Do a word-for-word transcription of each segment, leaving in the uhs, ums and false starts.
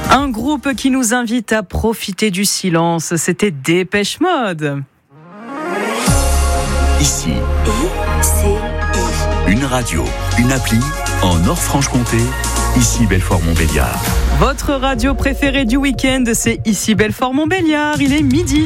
Un groupe qui nous invite à profiter du silence, c'était Dépêche Mode. Ici, I C I. Une radio, une appli en Nord-Franche-Comté, ici Belfort-Montbéliard. Votre radio préférée du week-end, c'est ici Belfort-Montbéliard, il est midi.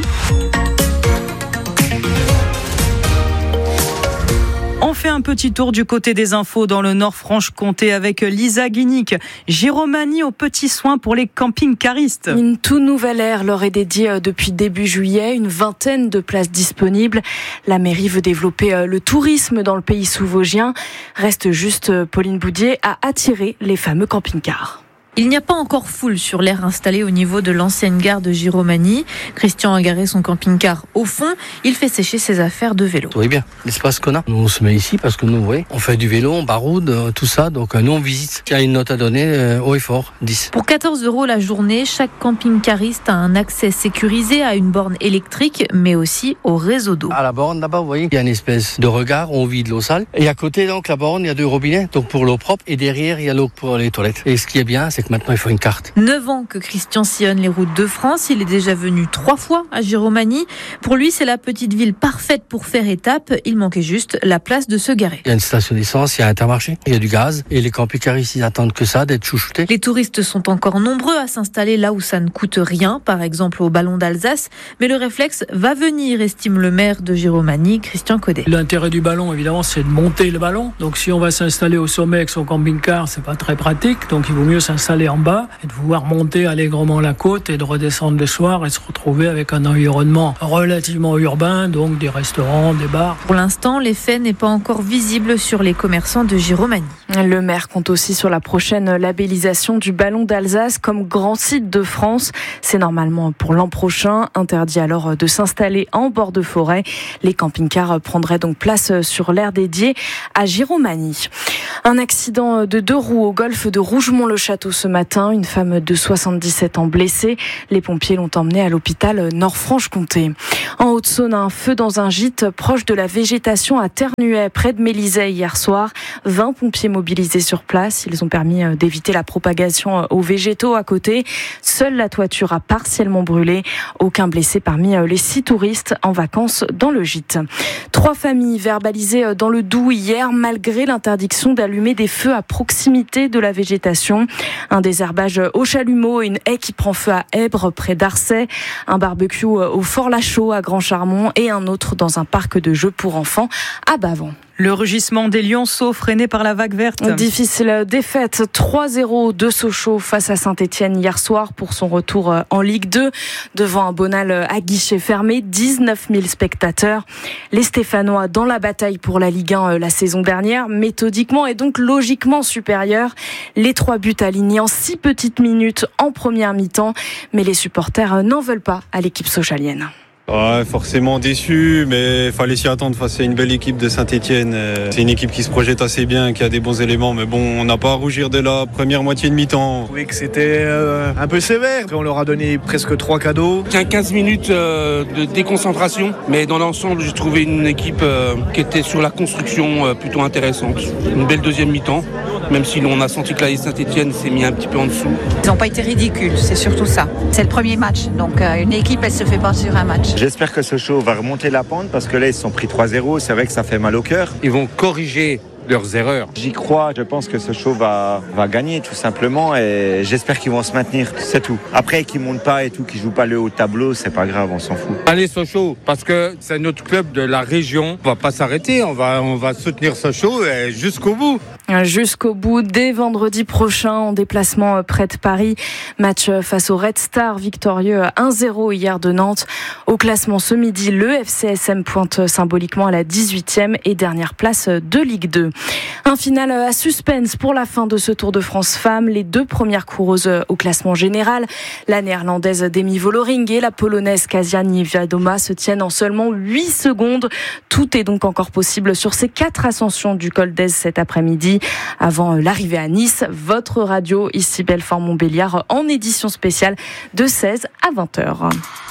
On fait un petit tour du côté des infos dans le Nord-Franche-Comté avec Lisa Guinic. Giromanie aux petits soins pour les camping-caristes. Une toute nouvelle ère leur est dédiée depuis début juillet. Une vingtaine de places disponibles. La mairie veut développer le tourisme dans le pays sous-vosgien. Reste juste, Pauline Boudier, à attirer les fameux camping-cars. Il n'y a pas encore foule sur l'aire installée au niveau de l'ancienne gare de Giromanie. Christian a garé son camping-car au fond. Il fait sécher ses affaires de vélo. Vous voyez bien l'espace qu'on a. Nous, on se met ici parce que nous, vous voyez, on fait du vélo, on baroude, tout ça. Donc, nous, on visite. Il y a une note à donner, euh, haut et fort, dix. Pour quatorze euros la journée, chaque camping-cariste a un accès sécurisé à une borne électrique, mais aussi au réseau d'eau. À la borne, là-bas, vous voyez, il y a une espèce de regard où on vide l'eau sale. Et à côté, donc, la borne, il y a deux robinets, donc pour l'eau propre. Et derrière, il y a l'eau pour les toilettes. Et ce qui est bien, c'est maintenant il faut une carte. neuf ans que Christian sillonne les routes de France. Il est déjà venu trois fois à Giromanie. Pour lui, c'est la petite ville parfaite pour faire étape. Il manquait juste la place de se garer. Il y a une station d'essence, il y a un Intermarché, il y a du gaz. Et les camping-caristes, ils attendent que ça, d'être chouchoutés. Les touristes sont encore nombreux à s'installer là où ça ne coûte rien, par exemple au Ballon d'Alsace. Mais le réflexe va venir, estime le maire de Giromanie, Christian Codet. L'intérêt du ballon, évidemment, c'est de monter le ballon. Donc si on va s'installer au sommet avec son camping-car, c'est pas très pratique. Donc il vaut mieux s'installer en bas et de pouvoir monter allègrement la côte et de redescendre le soir et se retrouver avec un environnement relativement urbain, donc des restaurants, des bars. Pour l'instant, l'effet n'est pas encore visible sur les commerçants de Giromanie. Le maire compte aussi sur la prochaine labellisation du Ballon d'Alsace comme grand site de France. C'est normalement pour l'an prochain. Interdit alors de s'installer en bord de forêt. Les camping-cars prendraient donc place sur l'aire dédiée à Giromanie. Un accident de deux roues au golfe de Rougemont-le-Château ce matin. Une femme de soixante-dix-sept ans blessée. Les pompiers l'ont emmenée à l'hôpital Nord-Franche-Comté. En Haute-Saône, un feu dans un gîte proche de la végétation à Ternuet, près de Mélisay hier soir. vingt pompiers mobilisés sur place. Ils ont permis d'éviter la propagation aux végétaux à côté. Seule la toiture a partiellement brûlé. Aucun blessé parmi les six touristes en vacances dans le gîte. Trois familles verbalisées dans le Doubs hier, malgré l'interdiction d'allumer des feux à proximité de la végétation. Un désherbage au chalumeau, une haie qui prend feu à Èbre, près d'Arcey, un barbecue au Fort-Lachaud à Grand-Charmont et un autre dans un parc de jeux pour enfants à Bavant. Le rugissement des Lionceaux freiné par la vague verte. Difficile défaite trois zéro de Sochaux face à Saint-Etienne hier soir pour son retour en Ligue deux devant un Bonal à guichet fermé, dix-neuf mille spectateurs. Les Stéphanois dans la bataille pour la Ligue un la saison dernière, méthodiquement et donc logiquement supérieurs. Les trois buts alignés en six petites minutes en première mi-temps, mais les supporters n'en veulent pas à l'équipe sochalienne. Ouais, forcément déçu, mais il fallait s'y attendre face à une belle équipe de Saint-Etienne. C'est une équipe qui se projette assez bien, qui a des bons éléments, mais bon, on n'a pas à rougir de la première moitié de mi-temps. Je trouvais que c'était euh, un peu sévère. On leur a donné presque trois cadeaux. quinze minutes euh, de déconcentration, mais dans l'ensemble, j'ai trouvé une équipe euh, qui était sur la construction euh, plutôt intéressante. Une belle deuxième mi-temps, même si l'on a senti que la Saint-Etienne s'est mis un petit peu en dessous. Ils n'ont pas été ridicules, c'est surtout ça. C'est le premier match, donc euh, une équipe, elle se fait pas sur un match. J'espère que Sochaux va remonter la pente parce que là, ils se sont pris trois zéro. C'est vrai que ça fait mal au cœur. Ils vont corriger leurs erreurs. J'y crois, je pense que Sochaux va, va gagner tout simplement et j'espère qu'ils vont se maintenir, c'est tout. Après, qu'ils montent pas et tout, qu'ils jouent pas le haut tableau, c'est pas grave, on s'en fout. Allez Sochaux, parce que c'est notre club de la région. On va pas s'arrêter, on va, on va soutenir Sochaux jusqu'au bout. Jusqu'au bout, dès vendredi prochain, en déplacement près de Paris. Match face au Red Star, victorieux un zéro hier de Nantes. Au classement ce midi, le F C S M pointe symboliquement à la dix-huitième et dernière place de Ligue deux. Un final à suspense pour la fin de ce Tour de France femmes. Les deux premières coureuses au classement général, la néerlandaise Demi Vollering et la polonaise Kasia Niewiadoma, se tiennent en seulement huit secondes. Tout est donc encore possible sur ces quatre ascensions du Col d'Èze cet après-midi. Avant l'arrivée à Nice, votre radio ici Belfort-Montbéliard en édition spéciale de seize à vingt heures.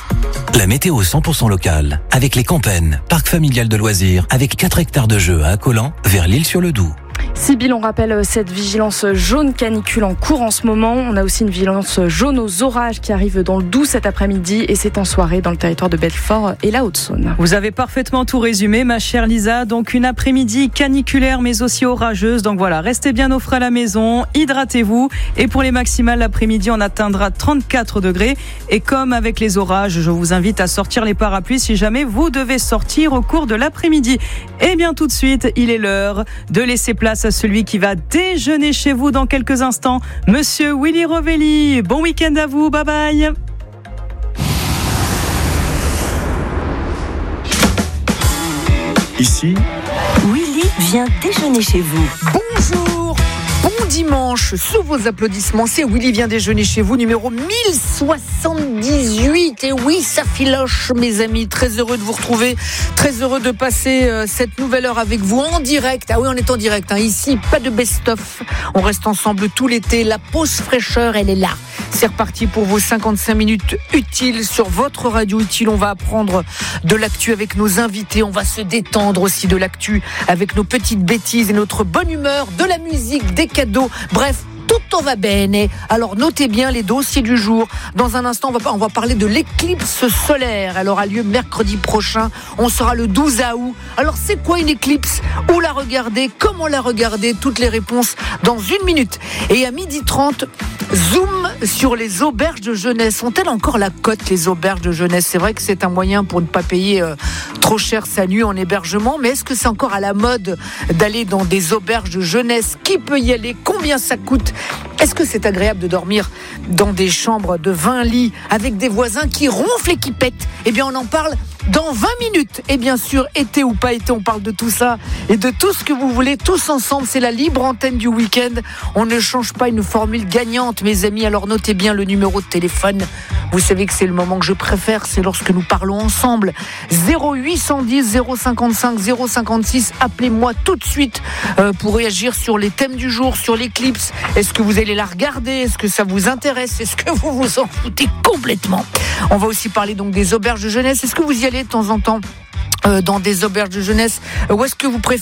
La météo cent pour cent locale avec les Campennes, parc familial de loisirs avec quatre hectares de jeux à Accolan vers l'Île-sur-le-Doubs. Sibylle, on rappelle cette vigilance jaune canicule en cours en ce moment. On a aussi une vigilance jaune aux orages qui arrive dans le Doubs cet après-midi et c'est en soirée dans le territoire de Belfort et la Haute-Saône. Vous avez parfaitement tout résumé, ma chère Lisa. Donc une après-midi caniculaire mais aussi orageuse. Donc voilà, restez bien au frais à la maison, hydratez-vous. Et pour les maximales, l'après-midi, on atteindra trente-quatre degrés. Et comme avec les orages, je vous invite à sortir les parapluies si jamais vous devez sortir au cours de l'après-midi. Et bien tout de suite, il est l'heure de laisser place à celui qui va déjeuner chez vous dans quelques instants, Monsieur Willy Rovelli. Bon week-end à vous, bye bye. Ici, Willy vient déjeuner chez vous. Bonjour, bon dimanche, sous vos applaudissements, c'est Willy vient déjeuner chez vous, numéro mille soixante-dix-huit. Et oui, ça filoche, mes amis, très heureux de vous retrouver, très heureux de passer euh, cette nouvelle heure avec vous en direct. Ah oui, on est en direct, hein. Ici, pas de best-of, on reste ensemble tout l'été, la pause fraîcheur, elle est là. C'est reparti pour vos cinquante-cinq minutes utiles sur votre radio utile. On va apprendre de l'actu avec nos invités. On va se détendre aussi de l'actu avec nos petites bêtises et notre bonne humeur, de la musique, des cadeaux. Bref, tutto va bene. Alors notez bien les dossiers du jour. Dans un instant, on va, on va parler de l'éclipse solaire. Elle aura lieu mercredi prochain. On sera le douze août. Alors c'est quoi une éclipse? Où la regarder? Comment la regarder? Toutes les réponses dans une minute. Et à midi trente, zoom sur les auberges de jeunesse. Ont-elles encore la cote, les auberges de jeunesse? C'est vrai que c'est un moyen pour ne pas payer euh, trop cher sa nuit en hébergement. Mais est-ce que c'est encore à la mode d'aller dans des auberges de jeunesse? Qui peut y aller? Combien ça coûte? Est-ce que c'est agréable de dormir dans des chambres de vingt lits avec des voisins qui ronflent et qui pètent? Eh bien, on en parle dans vingt minutes. Et bien sûr, été ou pas été, on parle de tout ça et de tout ce que vous voulez, tous ensemble. C'est la libre antenne du week-end. On ne change pas une formule gagnante, mes amis. Alors notez bien le numéro de téléphone. Vous savez que c'est le moment que je préfère, c'est lorsque nous parlons ensemble. zéro huit cent dix, zéro cinquante-cinq, zéro cinquante-six. Appelez-moi tout de suite euh, pour réagir sur les thèmes du jour, sur l'éclipse. Est-ce que vous allez la regarder? Est-ce que ça vous intéresse? Est-ce que vous vous en foutez complètement? On va aussi parler donc des auberges de jeunesse. Est-ce que vous y allez de temps en temps euh, dans des auberges de jeunesse? Ou est-ce que vous préférez